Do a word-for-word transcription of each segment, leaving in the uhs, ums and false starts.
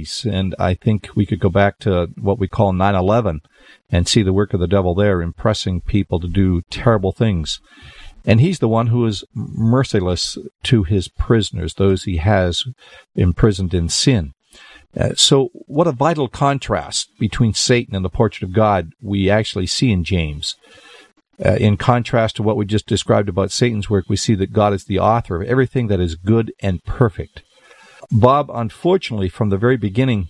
And I think we could go back to what we call nine eleven and see the work of the devil there, impressing people to do terrible things. And he's the one who is merciless to his prisoners, those he has imprisoned in sin. Uh, so what a vital contrast between Satan and the portrait of God we actually see in James. Uh, in contrast to what we just described about Satan's work, we see that God is the author of everything that is good and perfect. Bob, unfortunately, from the very beginning,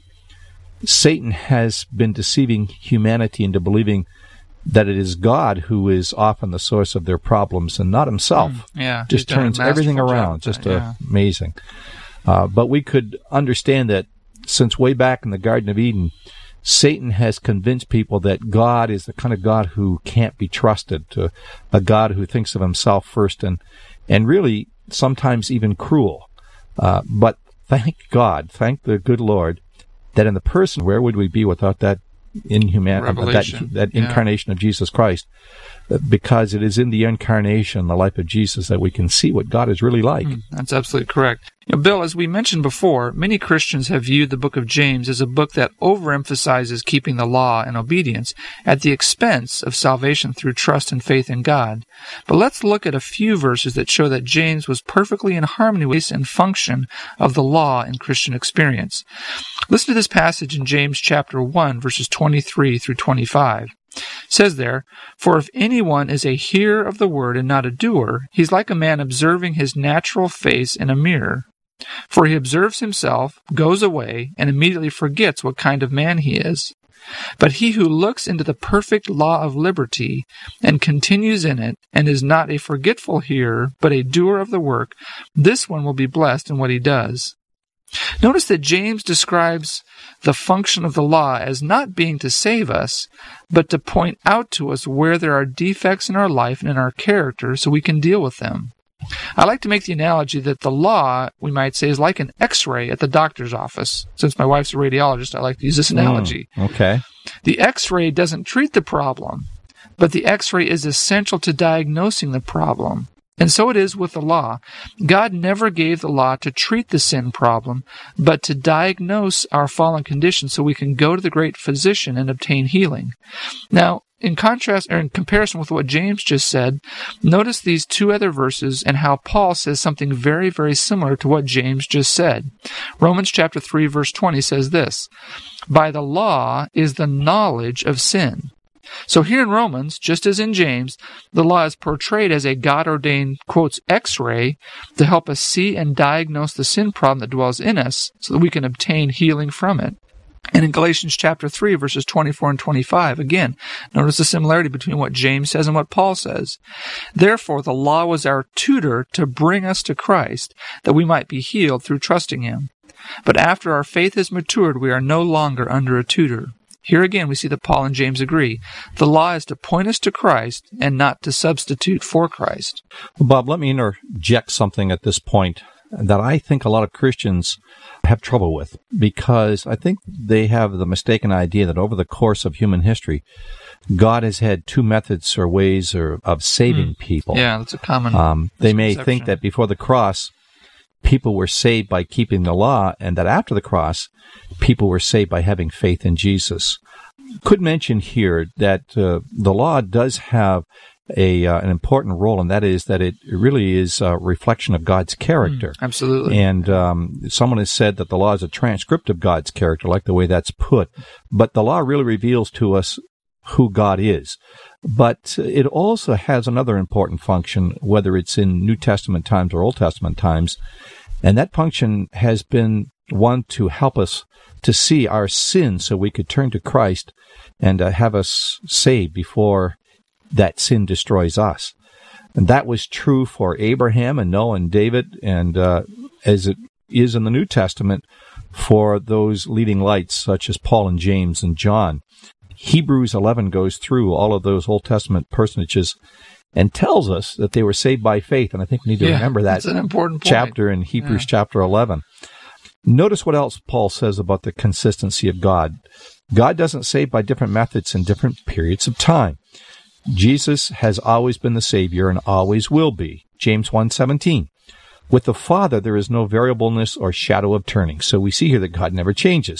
Satan has been deceiving humanity into believing that it is God who is often the source of their problems and not himself. Mm, yeah, just turns everything around. Just uh, amazing. Uh, but we could understand that since way back in the Garden of Eden, Satan has convinced people that God is the kind of God who can't be trusted, uh, a God who thinks of himself first, and, and really sometimes even cruel. Uh, but thank God, thank the good Lord, that in the person, where would we be without that inhuman, that, that yeah. incarnation of Jesus Christ? Because it is in the incarnation, the life of Jesus, that we can see what God is really like. Mm, that's absolutely correct. You know, Bill, as we mentioned before, many Christians have viewed the book of James as a book that overemphasizes keeping the law and obedience at the expense of salvation through trust and faith in God. But let's look at a few verses that show that James was perfectly in harmony with and function of the law in Christian experience. Listen to this passage in James chapter one, verses twenty-three through twenty-five. It says there, "For if anyone is a hearer of the word and not a doer, he's like a man observing his natural face in a mirror. For he observes himself, goes away, and immediately forgets what kind of man he is. But he who looks into the perfect law of liberty and continues in it, and is not a forgetful hearer, but a doer of the work, this one will be blessed in what he does." Notice that James describes the function of the law as not being to save us, but to point out to us where there are defects in our life and in our character so we can deal with them. I like to make the analogy that the law, we might say, is like an x-ray at the doctor's office. Since my wife's a radiologist, I like to use this analogy. Mm, okay. The x-ray doesn't treat the problem, but the x-ray is essential to diagnosing the problem. And so it is with the law. God never gave the law to treat the sin problem, but to diagnose our fallen condition so we can go to the great physician and obtain healing. Now, in contrast, or in comparison with what James just said, notice these two other verses and how Paul says something very, very similar to what James just said. Romans chapter three, verse twenty says this, "By the law is the knowledge of sin." So here in Romans, just as in James, the law is portrayed as a God-ordained, quotes, x-ray to help us see and diagnose the sin problem that dwells in us so that we can obtain healing from it. And in Galatians chapter three, verses twenty-four and twenty-five, again, notice the similarity between what James says and what Paul says. "Therefore, the law was our tutor to bring us to Christ, that we might be healed through trusting him. But after our faith has matured, we are no longer under a tutor." Here again, we see that Paul and James agree. The law is to point us to Christ and not to substitute for Christ. Well, Bob, let me interject something at this point that I think a lot of Christians have trouble with, because I think they have the mistaken idea that over the course of human history, God has had two methods or ways or, of saving mm. people. Yeah, that's a common um, They may think that before the cross, people were saved by keeping the law, and that after the cross, people were saved by having faith in Jesus. Could mention here that uh, the law does have a uh, an important role, and that is that it really is a reflection of God's character. Mm, absolutely. And um, someone has said that the law is a transcript of God's character, like the way that's put. But the law really reveals to us who God is. But it also has another important function, whether it's in New Testament times or Old Testament times, and that function has been one to help us to see our sin so we could turn to Christ and uh, have us saved before that sin destroys us. And that was true for Abraham and Noah and David, and uh, as it is in the New Testament for those leading lights such as Paul and James and John. Hebrews eleven goes through all of those Old Testament personages and tells us that they were saved by faith. And I think we need to yeah, remember that that's an important chapter in Hebrews yeah. chapter eleven. Notice what else Paul says about the consistency of God. God doesn't save by different methods in different periods of time. Jesus has always been the Savior and always will be. James one seventeen. With the Father, there is no variableness or shadow of turning. So we see here that God never changes.